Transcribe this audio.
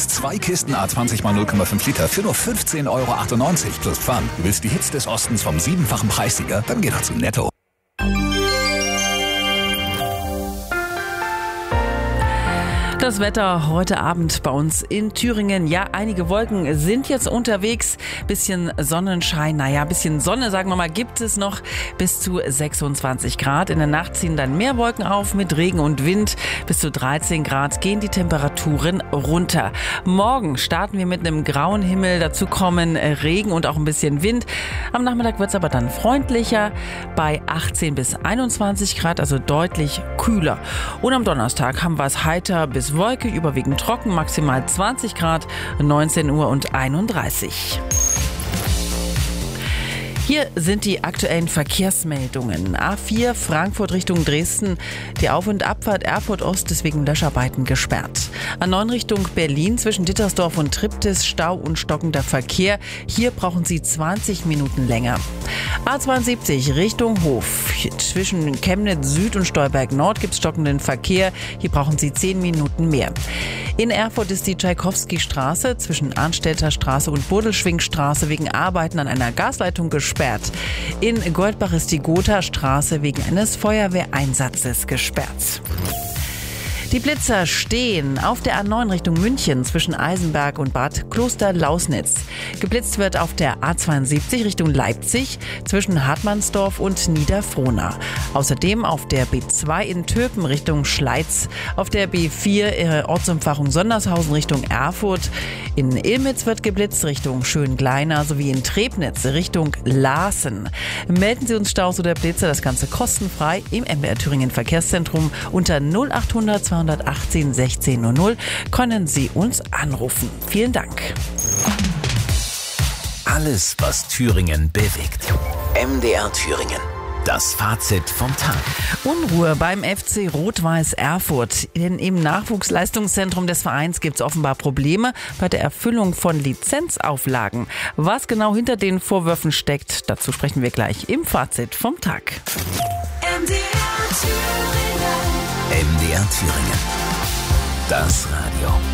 2 Kisten A20 mal 0,5 Liter für nur 15,98 € plus Pfand. Du willst die Hits des Ostens vom 7-fachen Preissieger? Dann geh doch zu Netto. Das Wetter heute Abend bei uns in Thüringen. Ja, einige Wolken sind jetzt unterwegs. Bisschen Sonnenschein, bisschen Sonne, sagen wir mal, gibt es noch bis zu 26 Grad. In der Nacht ziehen dann mehr Wolken auf mit Regen und Wind. Bis zu 13 Grad gehen die Temperaturen runter. Morgen starten wir mit einem grauen Himmel. Dazu kommen Regen und auch ein bisschen Wind. Am Nachmittag wird es aber dann freundlicher bei 18 bis 21 Grad, also deutlich kühler. Und am Donnerstag haben wir es heiter bis wolkig, überwiegend trocken, maximal 20 Grad, 19 Uhr und 31. Hier sind die aktuellen Verkehrsmeldungen. A4 Frankfurt Richtung Dresden, die Auf- und Abfahrt Erfurt Ost ist wegen Löscharbeiten gesperrt. A9 Richtung Berlin zwischen Dittersdorf und Triptis Stau und stockender Verkehr. Hier brauchen Sie 20 Minuten länger. A72 Richtung Hof. Zwischen Chemnitz Süd und Stolberg Nord gibt es stockenden Verkehr. Hier brauchen Sie 10 Minuten mehr. In Erfurt ist die Tschaikowski-Straße zwischen Arnstädter Straße und Burdelschwingstraße wegen Arbeiten an einer Gasleitung gesperrt. In Goldbach ist die Gotha-Straße wegen eines Feuerwehreinsatzes gesperrt. Die Blitzer stehen auf der A9 Richtung München zwischen Eisenberg und Bad Kloster-Lausnitz. Geblitzt wird auf der A72 Richtung Leipzig zwischen Hartmannsdorf und Niederfrohna. Außerdem auf der B2 in Töpen Richtung Schleiz, auf der B4 Ortsumfahrung Sondershausen Richtung Erfurt. In Ilmitz wird geblitzt Richtung Schöngleiner sowie in Trebnitz Richtung Laaßen. Melden Sie uns Staus oder Blitze, das Ganze kostenfrei im MDR Thüringen Verkehrszentrum unter 0800 218 1600 können Sie uns anrufen. Vielen Dank. Alles, was Thüringen bewegt. MDR Thüringen. Das Fazit vom Tag. Unruhe beim FC Rot-Weiß Erfurt. Denn im Nachwuchsleistungszentrum des Vereins gibt es offenbar Probleme bei der Erfüllung von Lizenzauflagen. Was genau hinter den Vorwürfen steckt, dazu sprechen wir gleich im Fazit vom Tag. MDR Thüringen. Das Radio.